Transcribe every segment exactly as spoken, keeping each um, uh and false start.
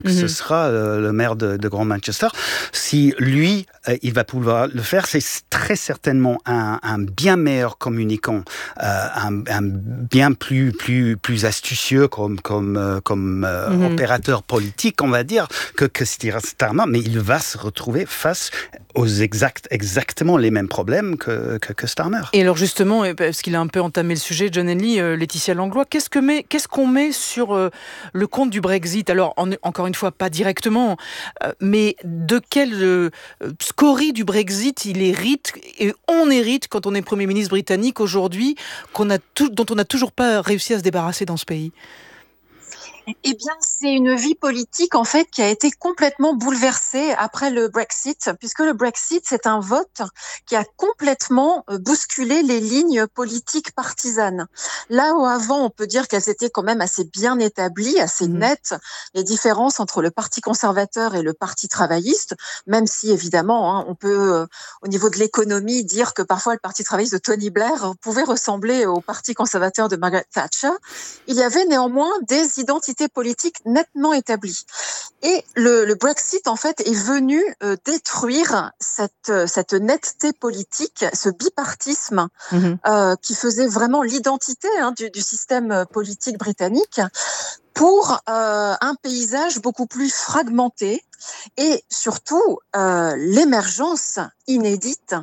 que ce sera euh, le maire de, de Grand Manchester. Si lui, euh, il va pouvoir le faire, c'est très certainement un, un bien meilleur communicant, euh, un, un bien plus plus plus astucieux comme comme euh, comme euh, mm-hmm. opérateur politique, on va dire, que que Starmer. Mais il va se retrouver face aux exact exactement les mêmes problèmes que que, que Starmer. Et alors justement, parce qu'il a un peu entamé le sujet, John Henley, euh, Laetitia Langlois, qu'est-ce que met qu'est-ce qu'on met sur euh, le compte du Brexit? Alors en, encore une fois, pas directement, euh, mais de quelle euh, scorie du Brexit il hérite, et on hérite quand on est Premier ministre britannique aujourd'hui, qu'on a tout, dont on n'a toujours pas réussi à se débarrasser dans ce pays? Eh bien, c'est une vie politique, en fait, qui a été complètement bouleversée après le Brexit, puisque le Brexit, c'est un vote qui a complètement bousculé les lignes politiques partisanes. Là où avant, on peut dire qu'elles étaient quand même assez bien établies, assez mmh. nettes, les différences entre le Parti conservateur et le Parti travailliste, même si, évidemment, hein, on peut, euh, au niveau de l'économie, dire que parfois le Parti travailliste de Tony Blair pouvait ressembler au Parti conservateur de Margaret Thatcher. Il y avait néanmoins des identités politique nettement établie. Et le, le Brexit, en fait, est venu euh, détruire cette, cette netteté politique, ce bipartisme mmh. euh, qui faisait vraiment l'identité hein, du, du système politique britannique, pour euh, un paysage beaucoup plus fragmenté et surtout euh, l'émergence inédite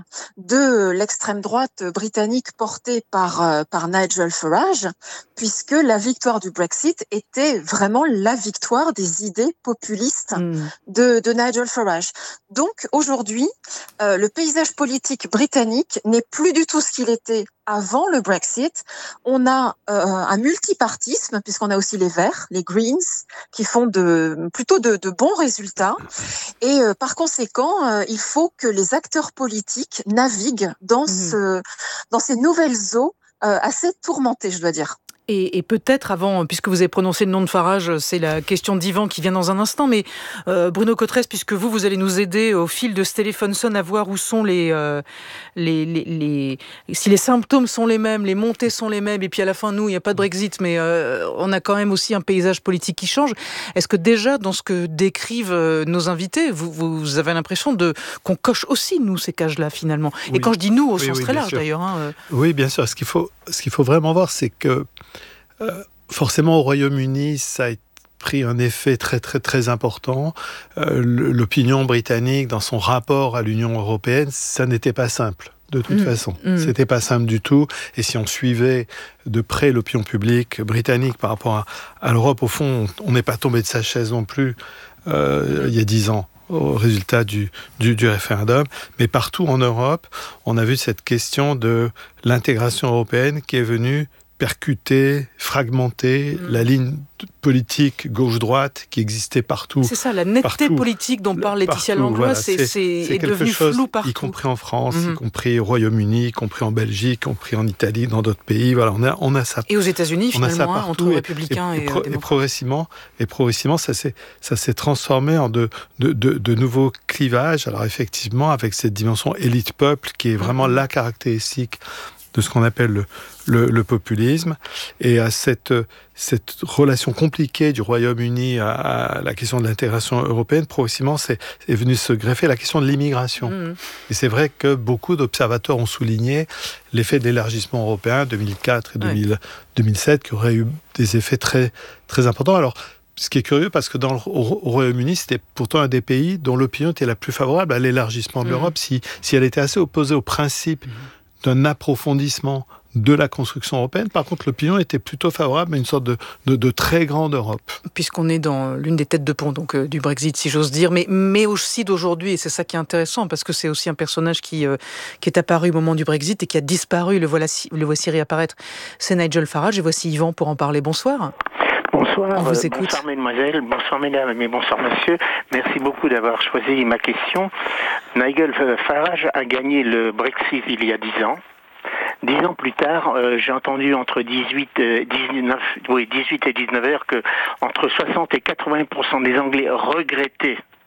de l'extrême droite britannique portée par, euh, par Nigel Farage, puisque la victoire du Brexit était vraiment la victoire des idées populistes mmh. de, de Nigel Farage. Donc aujourd'hui, euh, le paysage politique britannique n'est plus du tout ce qu'il était avant le Brexit. On a euh, un multipartisme, puisqu'on a aussi les Verts, les Greens, qui font de, plutôt de, de bons résultats. Et euh, par conséquent, euh, il faut que les acteurs politiques naviguent dans, mmh. ce, dans ces nouvelles eaux euh, assez tourmentées, je dois dire. Et, et peut-être avant, puisque vous avez prononcé le nom de Farage, c'est la question d'Yvan qui vient dans un instant, mais euh, Bruno Cotresse, puisque vous, vous allez nous aider au fil de Stephenson à voir où sont les, euh, les, les, les... si les symptômes sont les mêmes, les montées sont les mêmes, et puis à la fin, nous, il n'y a pas de Brexit, mais euh, on a quand même aussi un paysage politique qui change. Est-ce que déjà, dans ce que décrivent euh, nos invités, vous, vous avez l'impression de, qu'on coche aussi, nous, ces cages-là, finalement? Oui. Et quand je dis nous, au oui, sens oui, très large, sûr. D'ailleurs. Hein, euh... Oui, bien sûr. Ce qu'il faut, ce qu'il faut vraiment voir, c'est que Euh, forcément, au Royaume-Uni, ça a pris un effet très, très, très important. Euh, l'opinion britannique, dans son rapport à l'Union européenne, ça n'était pas simple. De toute mmh, façon, mmh. c'était pas simple du tout. Et si on suivait de près l'opinion publique britannique par rapport à, à l'Europe, au fond, on n'est pas tombé de sa chaise non plus euh, il y a dix ans. Au résultat du, du, du référendum. Mais partout en Europe, on a vu cette question de l'intégration européenne qui est venue percuter, fragmenter mmh. la ligne politique gauche-droite qui existait partout. C'est ça, la netteté partout, politique dont parle Laetitia Langlois, voilà, c'est, c'est, c'est est devenu flou partout. Y compris en France, mmh. y compris au Royaume-Uni, y compris en Belgique, y compris en Italie, dans d'autres pays. Voilà, on a, on a ça. Et aux États-Unis, finalement, hein, entre et, républicains et, et, et, pro, et progressivement, et progressivement, ça s'est, ça s'est transformé en de, de, de, de nouveaux clivages. Alors effectivement, avec cette dimension élite-peuple qui est vraiment mmh. la caractéristique de ce qu'on appelle le, le, le populisme, et à cette, cette relation compliquée du Royaume-Uni à, à la question de l'intégration européenne, progressivement, c'est, c'est venu se greffer la question de l'immigration. Mmh. Et c'est vrai que beaucoup d'observateurs ont souligné l'effet de l'élargissement européen deux mille quatre et deux mille, ouais. deux mille sept, qui aurait eu des effets très, très importants. Alors, ce qui est curieux, parce que dans le, au, au Royaume-Uni, c'était pourtant un des pays dont l'opinion était la plus favorable à l'élargissement de mmh. l'Europe, si, si elle était assez opposée au principe mmh. d'un approfondissement de la construction européenne. Par contre, l'opinion était plutôt favorable à une sorte de, de, de très grande Europe. Puisqu'on est dans l'une des têtes de pont donc, euh, du Brexit, si j'ose dire, mais, mais aussi d'aujourd'hui, et c'est ça qui est intéressant, parce que c'est aussi un personnage qui, euh, qui est apparu au moment du Brexit et qui a disparu, le, voilà, le voici réapparaître, c'est Nigel Farage, et voici Yvan pour en parler. Bonsoir. Bonsoir, euh, bonsoir mesdemoiselles, bonsoir mesdames et bonsoir monsieur. Merci beaucoup d'avoir choisi ma question. Nigel Farage a gagné le Brexit il y a dix ans. Dix ans plus tard, euh, j'ai entendu entre dix-huit, euh, dix-neuf, oui, dix-huit et dix-neuf heures que entre soixante et quatre-vingts pour cent des Anglais regrettaient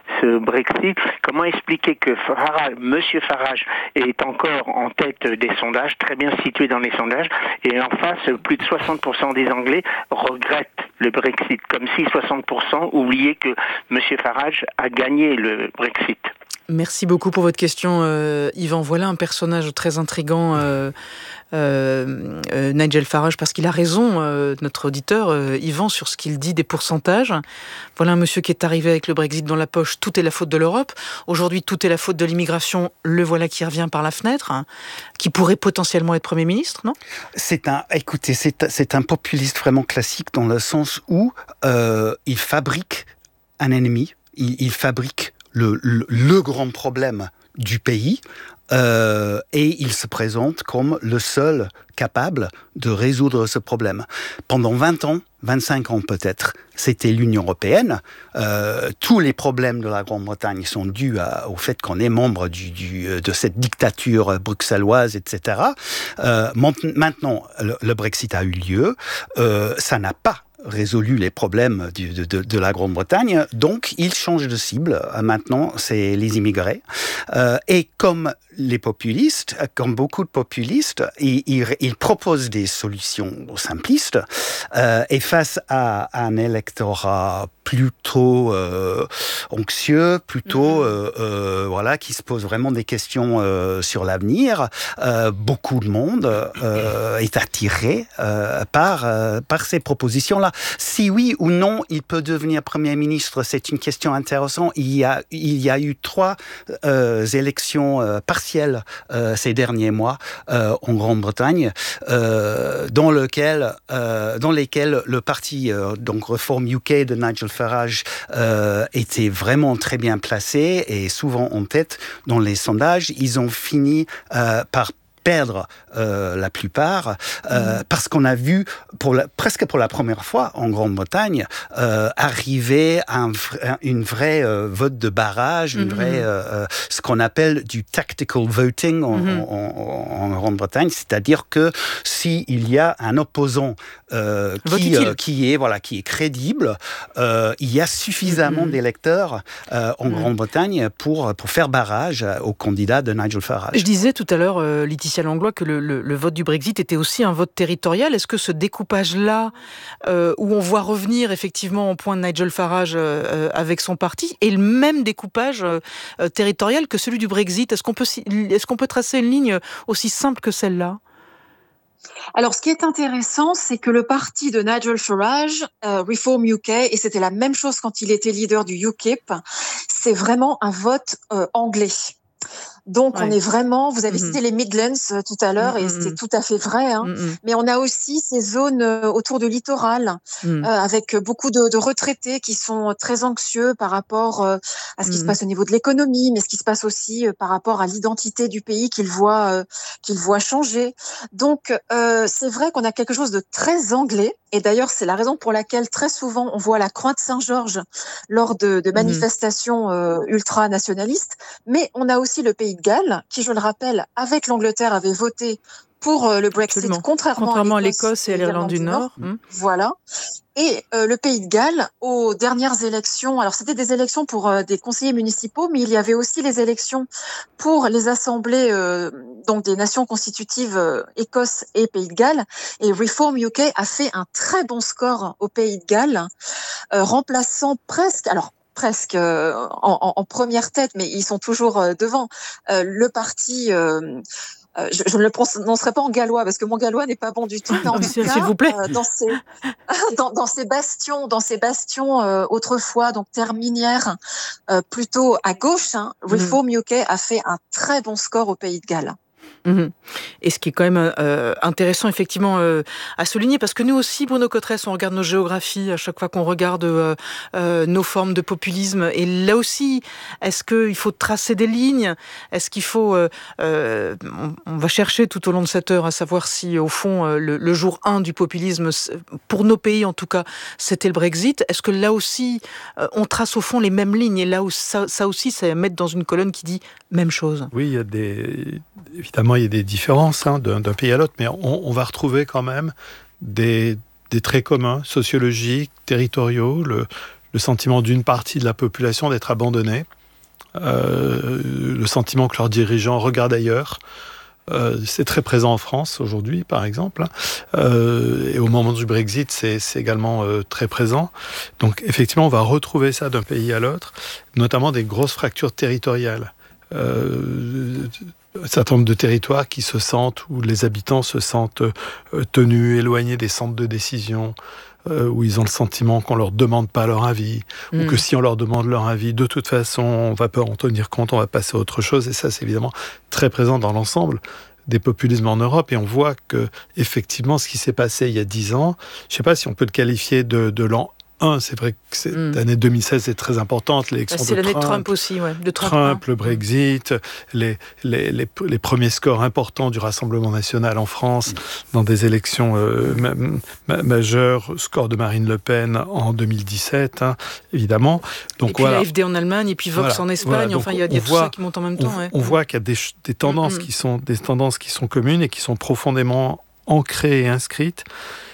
ce Brexit. Comment expliquer que Farage, Monsieur Farage est encore en tête des sondages, très bien situé dans les sondages, et en face, plus de soixante pour cent des Anglais regrettent le Brexit, comme si soixante pour cent oubliaient que Monsieur Farage a gagné le Brexit. Merci beaucoup pour votre question, euh, Yvan. Voilà un personnage très intriguant, euh, euh, euh, Nigel Farage, parce qu'il a raison, euh, notre auditeur, euh, Yvan, sur ce qu'il dit des pourcentages. Voilà un monsieur qui est arrivé avec le Brexit dans la poche. Tout est la faute de l'Europe. Aujourd'hui, tout est la faute de l'immigration. Le voilà qui revient par la fenêtre, hein, qui pourrait potentiellement être Premier ministre, non ? C'est un, écoutez, c'est, c'est un populiste vraiment classique dans le sens où euh, il fabrique un ennemi, il, il fabrique Le, le, le grand problème du pays euh, et il se présente comme le seul capable de résoudre ce problème. Pendant vingt ans, vingt-cinq ans peut-être, c'était l'Union européenne. Euh, tous les problèmes de la Grande-Bretagne sont dus à, au fait qu'on est membre du, du, de cette dictature bruxelloise, et cetera. Euh, maintenant, le, le Brexit a eu lieu. Euh, ça n'a pas résolu les problèmes du, de, de, de la Grande-Bretagne, donc il change de cible. Maintenant, c'est les immigrés. Euh, et comme les populistes, comme beaucoup de populistes, ils, ils, ils proposent des solutions simplistes euh, et face à, à un électorat plutôt euh, anxieux, plutôt mmh. euh, euh, voilà, qui se pose vraiment des questions euh, sur l'avenir, euh, beaucoup de monde euh, est attiré euh, par euh, par ces propositions-là. Si oui ou non, il peut devenir Premier ministre, c'est une question intéressante. Il y a il y a eu trois euh, élections euh, partielles euh, ces derniers mois euh, en Grande-Bretagne, euh, dans lequel euh, dans lesquelles le parti euh, donc Reform U K de Nigel Farage euh, était vraiment très bien placé et souvent en tête dans les sondages. Ils ont fini euh, par perdre euh, la plupart euh, mmh. parce qu'on a vu pour la, presque pour la première fois en Grande-Bretagne euh, arriver un, une vraie euh, vote de barrage, une mmh. vraie euh, ce qu'on appelle du tactical voting en, mmh. en, en, en Grande-Bretagne, c'est-à-dire que si il y a un opposant euh, qui, euh, qui est voilà qui est crédible, euh, il y a suffisamment mmh. d'électeurs euh, en mmh. Grande-Bretagne pour pour faire barrage au candidat de Nigel Farage. Je disais tout à l'heure, euh, Laetitia Langlois, que le, le, le vote du Brexit était aussi un vote territorial. Est-ce que ce découpage-là, euh, où on voit revenir effectivement en point de Nigel Farage euh, avec son parti, est le même découpage euh, territorial que celui du Brexit ? Est-ce qu'on peut, est-ce qu'on peut tracer une ligne aussi simple que celle-là ? Alors, ce qui est intéressant, c'est que le parti de Nigel Farage, euh, Reform U K, et c'était la même chose quand il était leader du U K I P, c'est vraiment un vote euh, anglais. Donc, ouais. on est vraiment, vous avez mm-hmm. cité les Midlands euh, tout à l'heure, mm-hmm. et c'est tout à fait vrai, hein. Mm-hmm. Mais on a aussi ces zones euh, autour de littoral, mm-hmm. euh, avec beaucoup de, de retraités qui sont très anxieux par rapport euh, à ce qui mm-hmm. se passe au niveau de l'économie, mais ce qui se passe aussi euh, par rapport à l'identité du pays qu'ils voient, euh, qu'ils voient changer. Donc, euh, c'est vrai qu'on a quelque chose de très anglais. Et d'ailleurs, c'est la raison pour laquelle très souvent on voit la croix de Saint-Georges lors de, de manifestations euh, ultranationalistes. Mais on a aussi le pays de Galles, qui, je le rappelle, avec l'Angleterre, avait voté pour euh, le Brexit, Absolument. contrairement, contrairement à l'Écosse et à l'Irlande du Nord. Nord. Mmh. Voilà. Et euh, le pays de Galles, aux dernières élections, alors c'était des élections pour euh, des conseillers municipaux, mais il y avait aussi les élections pour les assemblées euh, donc des nations constitutives euh, Écosse et Pays de Galles. Et Reform U K a fait un très bon score au Pays de Galles, euh, remplaçant presque, alors presque euh, en, en, en première tête, mais ils sont toujours euh, devant, euh, le parti... Euh, Euh, je, je ne le prononcerai pas en gallois parce que mon gallois n'est pas bon du tout. Mais en tout cas, s'il vous plaît. Euh, dans ces dans, dans ces bastions, dans ces bastions euh, autrefois donc terre minière, euh, plutôt à gauche, hein, Reform mmh. U K a fait un très bon score au Pays de Galles. Mmh. Et ce qui est quand même euh, intéressant effectivement euh, à souligner, parce que nous aussi, Bruno Cotresse, on regarde nos géographies à chaque fois qu'on regarde euh, euh, nos formes de populisme, et là aussi, est-ce qu'il faut tracer des lignes ? Est-ce qu'il faut... Euh, euh, on, on va chercher tout au long de cette heure à savoir si, au fond, euh, le, le jour un du populisme, pour nos pays en tout cas, c'était le Brexit. Est-ce que là aussi, euh, on trace au fond les mêmes lignes ? Et là, où ça, ça aussi, c'est à mettre dans une colonne qui dit même chose. Oui, il y a des... Évidemment, il y a des différences hein, d'un, d'un pays à l'autre, mais on, on va retrouver quand même des, des traits communs sociologiques, territoriaux. Le, le sentiment d'une partie de la population d'être abandonnée, euh, le sentiment que leurs dirigeants regardent ailleurs. Euh, c'est très présent en France aujourd'hui, par exemple. Euh, et au moment du Brexit, c'est, c'est également euh, très présent. Donc, effectivement, on va retrouver ça d'un pays à l'autre, notamment des grosses fractures territoriales. Euh, un certain nombre de territoires qui se sentent, où les habitants se sentent euh, tenus, éloignés des centres de décision, euh, où ils ont le sentiment qu'on leur demande pas leur avis, mmh. ou que si on leur demande leur avis, de toute façon, on va pas en tenir compte, on va passer à autre chose. Et ça, c'est évidemment très présent dans l'ensemble des populismes en Europe. Et on voit que, effectivement, ce qui s'est passé il y a dix ans, je sais pas si on peut le qualifier de, de l'an un, c'est vrai que cette mm. année deux mille seize est très importante, l'élection c'est de Trump. C'est l'année de Trump aussi, ouais. De Trump, Trump le Brexit, les, les, les, les premiers scores importants du Rassemblement national en France mm. dans des élections euh, ma, ma, majeures, score de Marine Le Pen en deux mille dix-sept, hein, évidemment. Donc, et puis voilà. l'A F D en Allemagne, et puis Vox voilà. en Espagne, voilà. enfin il y a, y a tout voit, ça qui monte en même temps. On, ouais. on voit qu'il y a des, des, tendances, mm. qui sont, des tendances qui sont communes et qui sont profondément ancrées et inscrites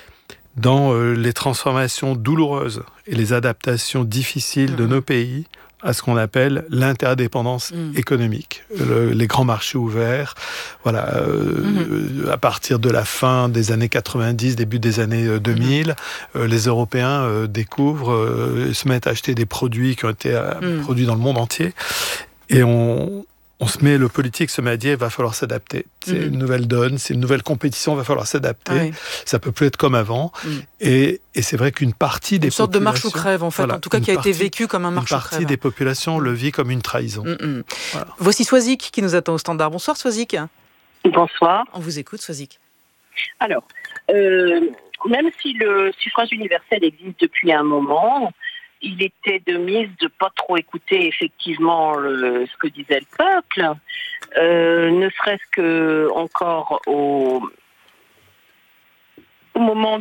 dans euh, les transformations douloureuses et les adaptations difficiles mmh. de nos pays à ce qu'on appelle l'interdépendance mmh. économique, le, les grands marchés ouverts. Voilà, euh, mmh. à partir de la fin des années quatre-vingt-dix, début des années deux mille, mmh. euh, les Européens euh, découvrent, euh, se mettent à acheter des produits qui ont été euh, mmh. produits dans le monde entier, et on On se met, le politique se met à dire, il va falloir s'adapter. C'est mmh. une nouvelle donne, c'est une nouvelle compétition, il va falloir s'adapter. Ah oui. Ça peut plus être comme avant. Mmh. Et, et c'est vrai qu'une partie des populations... Une sorte de marche ou crève, en fait, voilà, en tout cas qui a partie, été vécue comme un marche ou crève. Une partie des populations le vit comme une trahison. Mmh, mmh. Voilà. Voici Swazik qui nous attend au standard. Bonsoir Swazik. Bonsoir. On vous écoute, Swazik. Alors, euh, même si le suffrage universel existe depuis un moment... il était de mise de pas trop écouter effectivement le, ce que disait le peuple, euh, ne serait-ce que encore au, au moment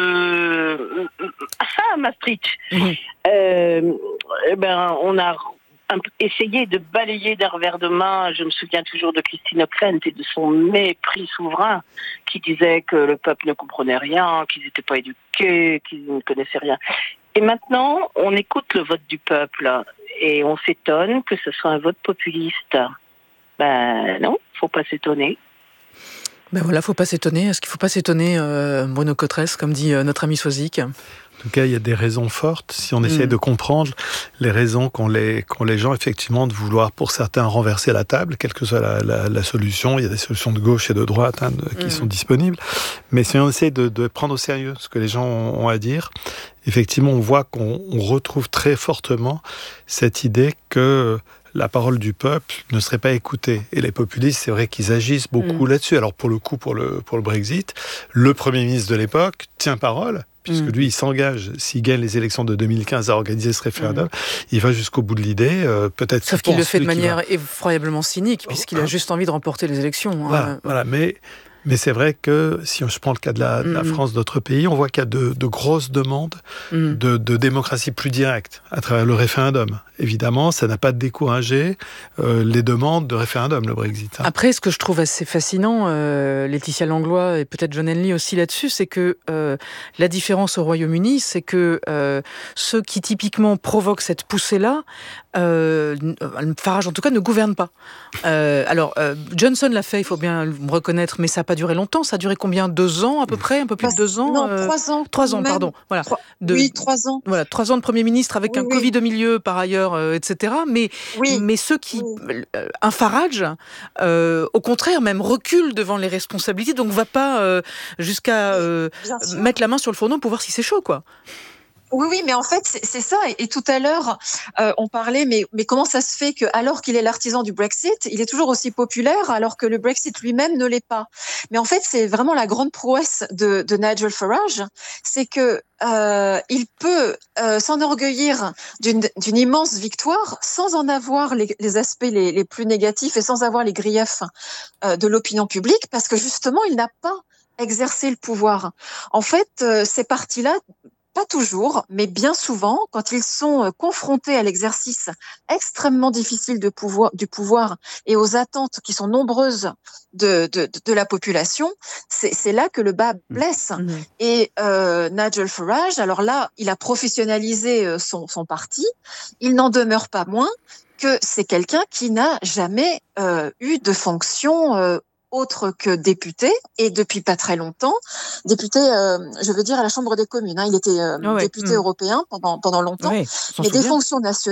de ça à Maastricht, mmh. euh, eh ben on a un, essayé de balayer d'un revers de main. Je me souviens toujours de Christine Ockrent et de son mépris souverain, qui disait que le peuple ne comprenait rien, qu'ils n'étaient pas éduqués, qu'ils ne connaissaient rien. Et maintenant, on écoute le vote du peuple et on s'étonne que ce soit un vote populiste. Ben non, faut pas s'étonner. Ben voilà, faut pas s'étonner. Est-ce qu'il faut pas s'étonner, euh, Bruno Cotresse, comme dit euh, notre ami Swazik ? En tout cas, il y a des raisons fortes. Si on mmh. essaie de comprendre les raisons qu'ont les, qu'ont les gens, effectivement, de vouloir, pour certains, renverser la table, quelle que soit la, la, la solution. Il y a des solutions de gauche et de droite hein, de, qui mmh. sont disponibles. Mais si on essaie de, de prendre au sérieux ce que les gens ont, ont à dire, effectivement, on voit qu'on on retrouve très fortement cette idée que la parole du peuple ne serait pas écoutée. Et les populistes, c'est vrai qu'ils agissent beaucoup mmh. là-dessus. Alors, pour le coup, pour le, pour le Brexit, le Premier ministre de l'époque tient parole, puisque lui, il s'engage, s'il gagne les élections de deux mille quinze, à organiser ce référendum. Mmh. Il va jusqu'au bout de l'idée, euh, peut-être... Sauf qu'il le fait de manière va... effroyablement cynique, puisqu'il a juste envie de remporter les élections. Voilà, hein. voilà mais... Mais c'est vrai que, si je prends le cas de la, de la France, d'autres pays, on voit qu'il y a de, de grosses demandes mmh. de, de démocratie plus directe à travers le référendum. Évidemment, ça n'a pas découragé euh, les demandes de référendum, le Brexit. Hein. Après, ce que je trouve assez fascinant, euh, Laetitia Langlois et peut-être John Henley aussi là-dessus, c'est que euh, la différence au Royaume-Uni, c'est que euh, ceux qui typiquement provoquent cette poussée-là, euh, Farage en tout cas, ne gouverne pas. Euh, alors, euh, Johnson l'a fait, il faut bien me reconnaître, mais ça n'a pas duré longtemps. Ça a duré combien ? Deux ans à peu près ? Un peu plus de deux ans ? Non, euh, trois ans. Trois ans, même. Pardon. Voilà. Trois, de, oui, trois ans. Voilà, trois ans de Premier ministre avec oui, un oui. Covid au milieu, par ailleurs, euh, et cetera. Mais, oui. mais ceux qui... Oui. Euh, un Farage, euh, au contraire, même recule devant les responsabilités, donc va pas euh, jusqu'à euh, mettre la main sur le fourneau pour voir si c'est chaud, quoi. Oui, oui, mais en fait, c'est, c'est ça. Et, et tout à l'heure, euh, on parlait, mais, mais comment ça se fait que, alors qu'il est l'artisan du Brexit, il est toujours aussi populaire, alors que le Brexit lui-même ne l'est pas. Mais en fait, c'est vraiment la grande prouesse de, de Nigel Farage, c'est que euh, il peut euh, s'enorgueillir d'une, d'une immense victoire sans en avoir les, les aspects les, les plus négatifs et sans avoir les griefs euh, de l'opinion publique, parce que justement, il n'a pas exercé le pouvoir. En fait, euh, ces partis-là pas toujours, mais bien souvent, quand ils sont confrontés à l'exercice extrêmement difficile de pouvoir, du pouvoir et aux attentes qui sont nombreuses de, de, de la population, c'est, c'est là que le bas blesse. Mmh. Et euh, Nigel Farage, alors là, il a professionnalisé son, son parti, il n'en demeure pas moins que c'est quelqu'un qui n'a jamais euh, eu de fonction euh, autre que député, et depuis pas très longtemps, député, euh, je veux dire, à la Chambre des communes. Hein, il était euh, oh ouais, député mmh. européen pendant, pendant longtemps, ouais, mais des fonctions nationales.